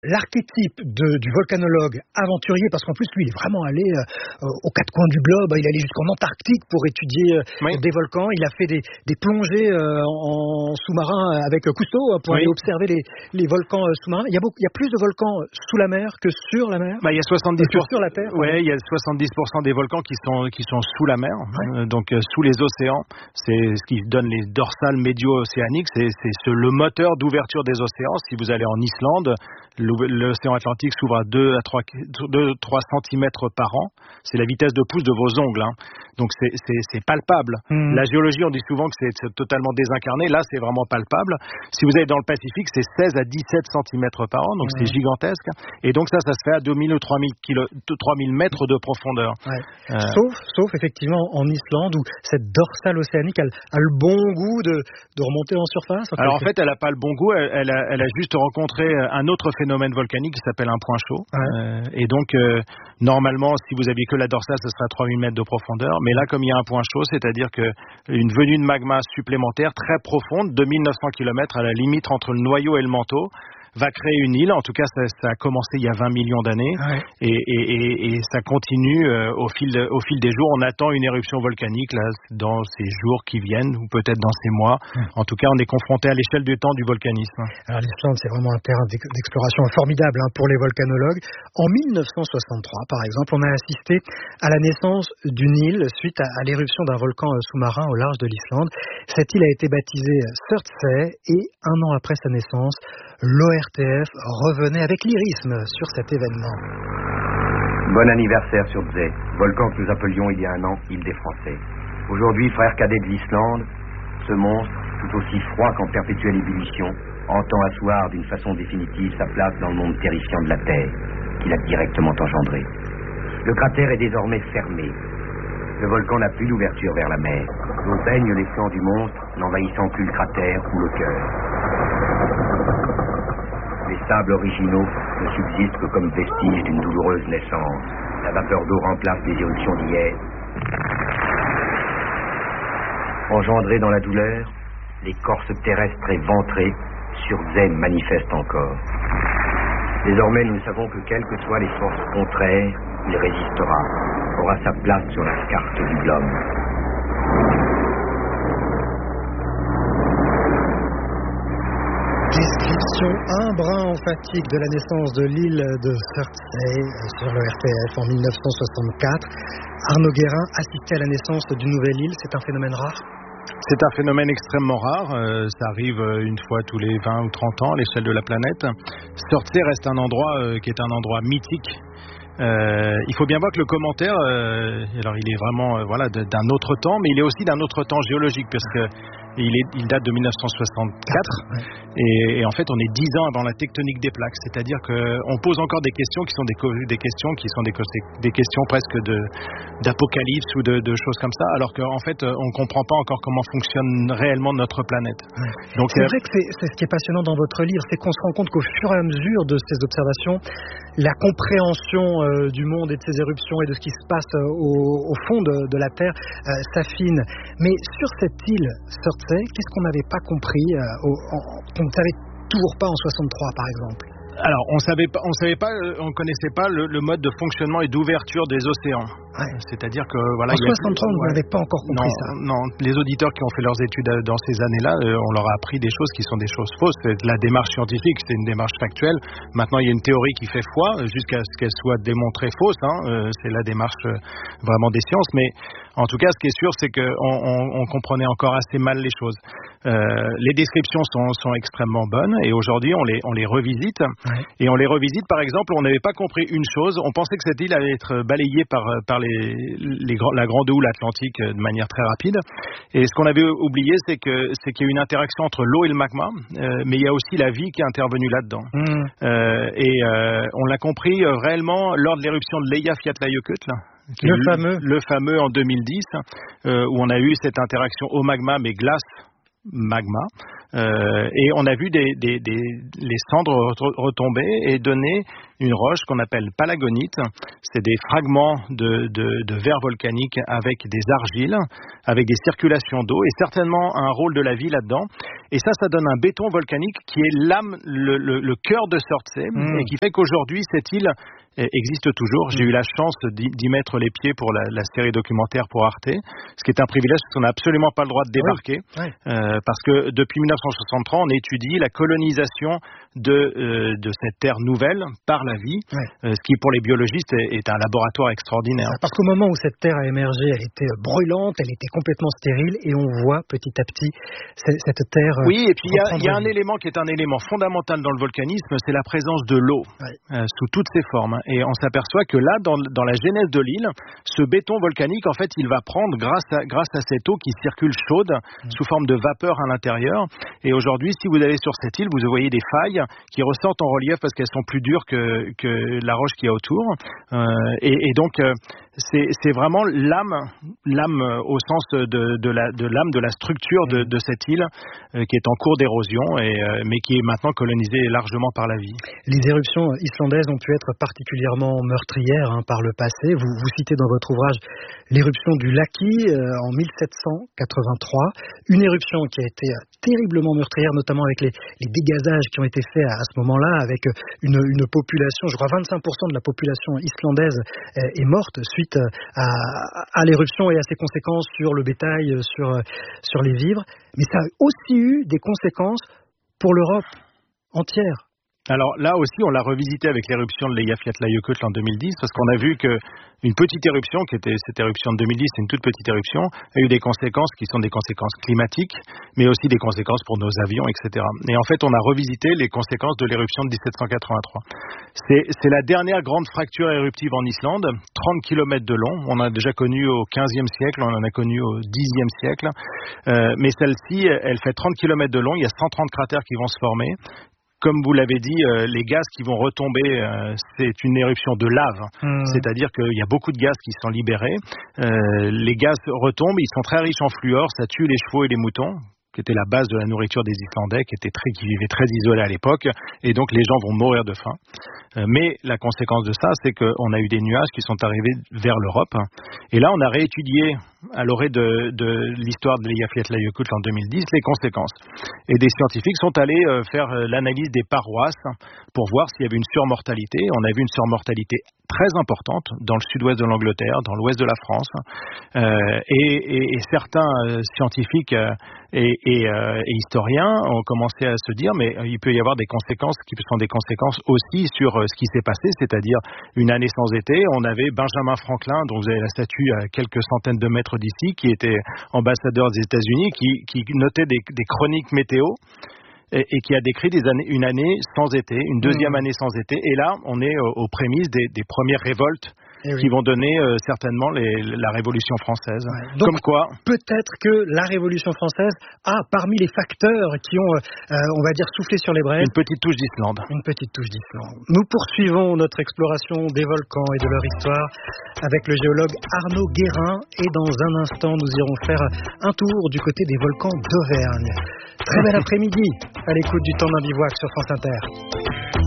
l'archétype du volcanologue aventurier, parce qu'en plus lui il est vraiment allé aux quatre coins du globe, il est allé jusqu'en Antarctique pour étudier des volcans, il a fait des plongées en sous-marin avec Cousteau pour aller observer les volcans sous-marins. Il y a plus de volcans sous la mer que sur la mer. Il y a 70% sur la terre. Il y a 70% des volcans qui sont sous la mer, donc sous les océans. C'est ce qui donne les dorsales médio-océaniques, c'est le moteur d'ouverture des océans. Si vous allez en Islande, l'océan Atlantique s'ouvre à 2 à 3 cm par an. C'est la vitesse de pouce de vos ongles. Donc c'est palpable. La géologie, on dit souvent que c'est totalement désincarné. Là, c'est vraiment palpable. Si vous allez dans le Pacifique, c'est 16 à 17 cm par an. Donc c'est gigantesque. Et donc ça se fait à 2000 ou 3000 mètres de profondeur. Sauf effectivement en Islande où cette dorsale océanique a le bon goût de remonter en surface. Alors en fait, elle n'a pas le bon goût. Elle a juste rencontré un autre phénomène volcanique qui s'appelle un point chaud. Et donc, normalement, si vous aviez que la dorsale, ce serait à 3000 mètres de profondeur. Mais là, comme il y a un point chaud, c'est-à-dire qu'une venue de magma supplémentaire très profonde, 2900 km à la limite entre le noyau et le manteau, va créer une île. En tout cas, ça a commencé il y a 20 millions d'années et ça continue au fil des jours. On attend une éruption volcanique là dans ces jours qui viennent ou peut-être dans ces mois. En tout cas, on est confronté à l'échelle du temps du volcanisme. Alors l'Islande, c'est vraiment un terrain d'exploration formidable pour les volcanologues. En 1963, par exemple, on a assisté à la naissance d'une île suite à l'éruption d'un volcan sous-marin au large de l'Islande. Cette île a été baptisée Surtsey et un an après sa naissance, l'ORTF revenait avec lyrisme sur cet événement. Bon anniversaire Surtsey, volcan que nous appelions il y a un an île des Français. Aujourd'hui, frère cadet de l'Islande, ce monstre, tout aussi froid qu'en perpétuelle ébullition, entend asseoir d'une façon définitive sa place dans le monde terrifiant de la Terre, qu'il a directement engendré. Le cratère est désormais fermé. Le volcan n'a plus d'ouverture vers la mer. L'eau baigne les flancs du monstre, n'envahissant plus le cratère ou le cœur. Les sables originaux ne subsistent que comme vestiges d'une douloureuse naissance. La vapeur d'eau remplace les éruptions d'hier. Engendrés dans la douleur, l'écorce terrestre et ventrée, Surtsey manifeste encore. Désormais, nous savons que quelles que soient les forces contraires, il résistera, aura sa place sur la carte du globe. Description un brin emphatique de la naissance de l'île de Surtsey sur le RTF en 1964. Arnaud Guérin, assister à la naissance d'une nouvelle île, c'est un phénomène rare ? C'est un phénomène extrêmement rare. Ça arrive une fois tous les 20 ou 30 ans à l'échelle de la planète. Surtsey reste un endroit qui est un endroit mythique. Il faut bien voir que le commentaire, alors il est vraiment d'un autre temps, mais il est aussi d'un autre temps géologique, parce que il date de 1964 et en fait on est 10 ans avant la tectonique des plaques, c'est-à-dire qu'on pose encore des questions qui sont des questions presque d'apocalypse ou de choses comme ça, alors qu'en fait on ne comprend pas encore comment fonctionne réellement notre planète. Donc c'est vrai que c'est ce qui est passionnant dans votre livre, c'est qu'on se rend compte qu'au fur et à mesure de ces observations, la compréhension du monde et de ses éruptions et de ce qui se passe au fond de la Terre s'affine. Mais sur cette île Surtsey, qu'est-ce qu'on n'avait pas compris, qu'on ne savait toujours pas en 63 par exemple ? Alors, on connaissait pas le mode de fonctionnement et d'ouverture des océans. C'est-à-dire que en 63, on n'avait pas encore compris ça. Non, les auditeurs qui ont fait leurs études dans ces années-là, on leur a appris des choses qui sont des choses fausses. La démarche scientifique, c'est une démarche factuelle. Maintenant, il y a une théorie qui fait foi jusqu'à ce qu'elle soit démontrée fausse. C'est la démarche vraiment des sciences. Mais en tout cas, ce qui est sûr, c'est qu'on comprenait encore assez mal les choses. Les descriptions sont extrêmement bonnes et aujourd'hui, on les revisite. Et on les revisite, par exemple, on n'avait pas compris une chose. On pensait que cette île allait être balayée par la grande houle atlantique de manière très rapide. Et ce qu'on avait oublié, c'est qu'il y a une interaction entre l'eau et le magma, mais il y a aussi la vie qui est intervenue là-dedans. On l'a compris réellement lors de l'éruption de l'Eyjafjallajökull. Le fameux en 2010, où on a eu cette interaction eau magma mais glace magma, et on a vu les cendres retomber et donner une roche qu'on appelle palagonite. C'est des fragments de verre volcanique avec des argiles, avec des circulations d'eau et certainement un rôle de la vie là-dedans. Et ça donne un béton volcanique qui est l'âme, le cœur de Surtsey et qui fait qu'aujourd'hui cette île existe toujours. J'ai eu la chance d'y mettre les pieds pour la série documentaire pour Arte, ce qui est un privilège parce qu'on n'a absolument pas le droit de débarquer, parce que depuis 1963 on étudie la colonisation de cette terre nouvelle par la vie, ce qui pour les biologistes est un laboratoire extraordinaire. Parce qu'au moment où cette terre a émergé, elle était brûlante, elle était complètement stérile et on voit petit à petit cette terre... Oui, et puis il y a un élément qui est un élément fondamental dans le volcanisme, c'est la présence de l'eau sous toutes ses formes. Et on s'aperçoit que là, dans la genèse de l'île, ce béton volcanique, en fait, il va prendre grâce à cette eau qui circule chaude sous forme de vapeur à l'intérieur. Et aujourd'hui, si vous allez sur cette île, vous voyez des failles qui ressortent en relief parce qu'elles sont plus dures que la roche qui est autour. Et donc, c'est vraiment l'âme au sens de l'âme de la structure de cette île qui est en cours d'érosion, mais qui est maintenant colonisée largement par la vie. Les éruptions islandaises ont pu être particulièrement meurtrières par le passé. Vous citez dans votre ouvrage l'éruption du Laki en 1783, une éruption qui a été terriblement meurtrière, notamment avec les dégazages qui ont été faits à ce moment-là, avec une population, je crois 25% de la population islandaise est morte suite à l'éruption et à ses conséquences sur le bétail, sur les vivres. Mais ça a aussi eu des conséquences pour l'Europe entière. Alors là aussi, on l'a revisité avec l'éruption de l'Eyjafjallajökull en 2010, parce qu'on a vu qu'une petite éruption, qui était cette éruption de 2010, c'est une toute petite éruption, a eu des conséquences qui sont des conséquences climatiques, mais aussi des conséquences pour nos avions, etc. Et en fait, on a revisité les conséquences de l'éruption de 1783. C'est la dernière grande fracture éruptive en Islande, 30 km de long. On en a déjà connu au 15e siècle, on en a connu au 10e siècle. Mais celle-ci, elle fait 30 km de long, il y a 130 cratères qui vont se former. Comme vous l'avez dit, les gaz qui vont retomber, c'est une éruption de lave. C'est-à-dire qu'il y a beaucoup de gaz qui sont libérés. Les gaz retombent, ils sont très riches en fluor, ça tue les chevaux et les moutons, qui était la base de la nourriture des Islandais, qui vivaient très isolés à l'époque, et donc les gens vont mourir de faim. Mais la conséquence de ça, c'est qu'on a eu des nuages qui sont arrivés vers l'Europe. Et là, on a réétudié, à l'orée de l'histoire de l'Eyjafjallajökull en 2010, les conséquences. Et des scientifiques sont allés faire l'analyse des paroisses pour voir s'il y avait une surmortalité. On a vu une surmortalité très importante dans le sud-ouest de l'Angleterre, dans l'ouest de la France. Et certains scientifiques et historiens ont commencé à se dire, mais il peut y avoir des conséquences qui sont des conséquences aussi sur ce qui s'est passé, c'est-à-dire une année sans été. On avait Benjamin Franklin, dont vous avez la statue à quelques centaines de mètres d'ici, qui était ambassadeur des États-Unis, qui notait des chroniques météo et qui a décrit une année sans été, une deuxième année sans été. Et là, on est aux prémices des premières révoltes qui vont donner certainement la Révolution française. Donc, comme quoi, peut-être que la Révolution française a, parmi les facteurs qui ont, on va dire, soufflé sur les braises, une petite touche d'Islande. Une petite touche d'Islande. Nous poursuivons notre exploration des volcans et de leur histoire avec le géologue Arnaud Guérin. Et dans un instant, nous irons faire un tour du côté des volcans d'Auvergne. Très bel après-midi à l'écoute du Temps d'un bivouac sur France Inter.